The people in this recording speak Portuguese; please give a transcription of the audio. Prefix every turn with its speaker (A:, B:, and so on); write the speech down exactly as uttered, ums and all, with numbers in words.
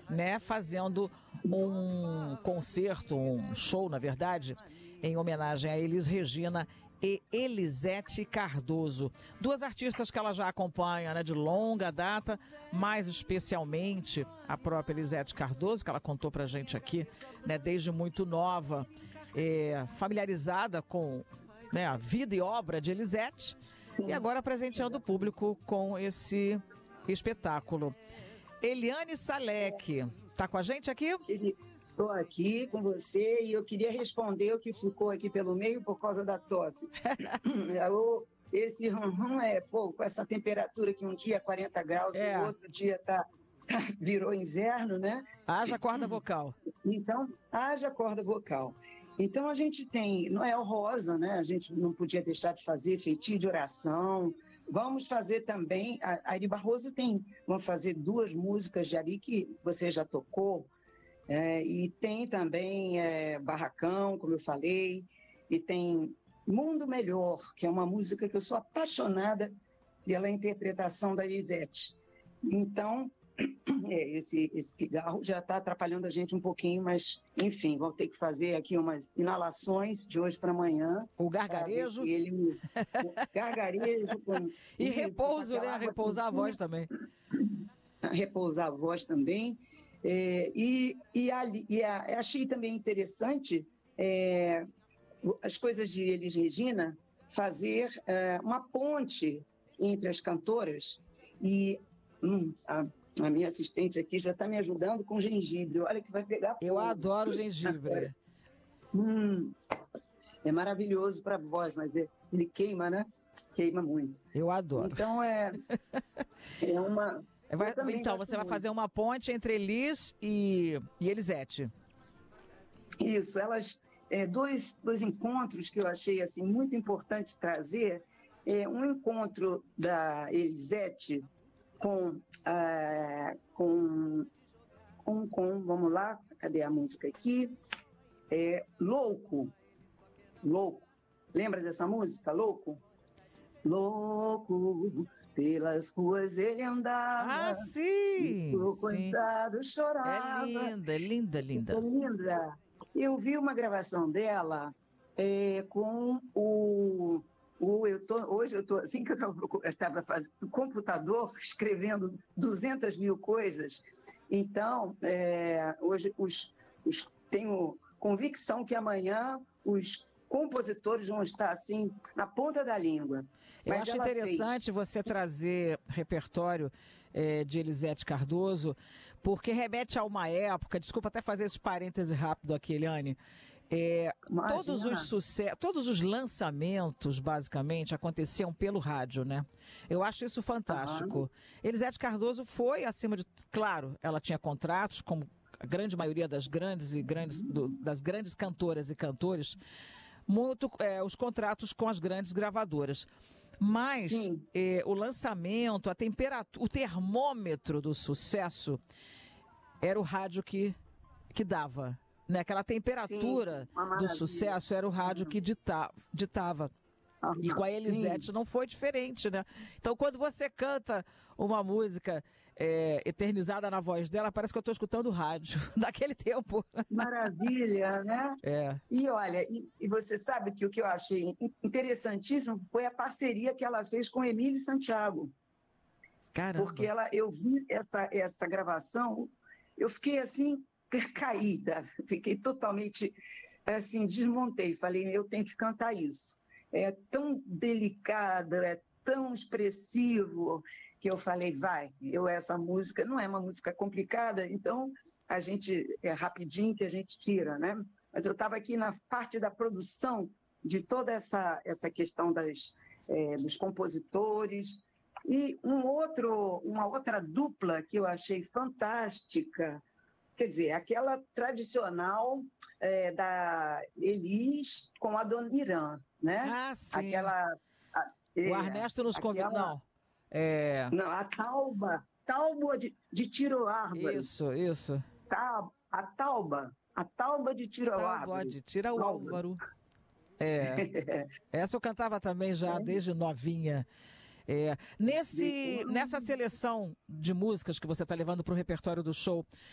A: né, fazendo um concerto, um show, na verdade, em homenagem a Elis Regina e Elisete Cardoso. Duas artistas que ela já acompanha, né, de longa data, mais especialmente a própria Elisete Cardoso, que ela contou pra gente aqui, né, desde muito nova, é, familiarizada com, né, a vida e obra de Elisete, Sim. e agora presenteando o público com esse espetáculo. Eliane Salek, tá com a gente aqui?
B: Estou aqui com você e eu queria responder o que ficou aqui pelo meio por causa da tosse. Esse rum-rum é fogo, com essa temperatura que um dia é quarenta graus e
A: é.
B: o outro dia tá, tá, virou inverno, né?
A: Haja corda vocal.
B: Então, haja corda vocal. Então a gente tem Noel Rosa, né? A gente não podia deixar de fazer feitio de oração. Vamos fazer também, a Ari Barroso tem, vamos fazer duas músicas de Ari que você já tocou, é, e tem também é, Barracão, como eu falei, e tem Mundo Melhor, que é uma música que eu sou apaixonada pela interpretação da Elisete. Então, é, esse, esse pigarro já está atrapalhando a gente um pouquinho, mas, enfim, vamos ter que fazer aqui umas inalações de hoje para amanhã.
A: O gargarejo.
B: Ele me... o gargarejo. Com
A: e
B: isso,
A: repouso, né? Repousar a voz também.
B: Repousar a voz também. É, e e, ali, e a, achei também interessante é, as coisas de Elis Regina fazer é, uma ponte entre as cantoras e hum, a, a minha assistente aqui já está me ajudando com gengibre. Olha que vai pegar fogo.
A: Eu adoro gengibre.
B: Hum, é maravilhoso para a voz, mas é, ele queima, né? Queima muito.
A: Eu adoro.
B: Então é, é uma...
A: Vai, então, você vai muito. fazer uma ponte entre Elis e, e Elisete.
B: Isso, elas, é, dois, dois encontros que eu achei assim, muito importante trazer. É, um encontro da Elisete com, ah, com, com, com, vamos lá, cadê a música aqui? É, Louco, Louco. Lembra dessa música, Louco? Louco, pelas ruas ele andava.
A: Ah, sim!
B: O coitado chorava.
A: É linda, é linda, linda.
B: É linda. Eu vi uma gravação dela é, com o... o eu tô, hoje eu estou, assim que eu estava fazendo o computador, escrevendo duzentas mil coisas. Então, é, hoje os, os, tenho convicção que amanhã os compositores vão estar assim na ponta da língua.
A: Eu
B: Mas
A: acho interessante fez... você trazer repertório é, de Elisete Cardoso, porque remete a uma época, desculpa até fazer esse parêntese rápido aqui, Eliane, é, todos os sucessos, todos os lançamentos, basicamente, aconteciam pelo rádio, né? Eu acho isso fantástico. Uhum. Elisete Cardoso foi acima de... Claro, ela tinha contratos, como a grande maioria das grandes e grandes, do, das grandes cantoras e cantores, muito é, os contratos com as grandes gravadoras. Mas é, o lançamento, a temperatura, o termômetro do sucesso era o rádio que, que dava. Né? Aquela temperatura Sim, do sucesso era o rádio que dita, ditava. Ah, e com a Elisete sim. não foi diferente, né? Então, quando você canta uma música é, eternizada na voz dela, parece que eu estou escutando o rádio daquele tempo.
B: Maravilha, né?
A: É.
B: E olha, e, e você sabe que o que eu achei interessantíssimo foi a parceria que ela fez com Emílio Santiago.
A: Caramba.
B: Porque ela, eu vi essa, essa gravação, eu fiquei assim, caída, fiquei totalmente assim, desmontei, falei, eu tenho que cantar isso. É tão delicado, é tão expressivo, que eu falei, vai, eu essa música, não é uma música complicada, então a gente, é rapidinho que a gente tira, né? Mas eu estava aqui na parte da produção de toda essa, essa questão das, é, dos compositores, e um outro, uma outra dupla que eu achei fantástica, quer dizer, aquela tradicional é, da Elis com a Dona Irã, né?
A: Ah, sim.
B: Aquela, a,
A: é, o Ernesto nos convidou. Não. É...
B: não, a Tauba, Tauba de, de Tiro Árvore.
A: Isso, isso.
B: Ta, a Tauba, a Tauba de Tiro Árvore.
A: Tauba de Tiro Álvaro. É. Essa eu cantava também já é. desde novinha. É, nesse, nessa seleção de músicas que você está levando para o repertório do show,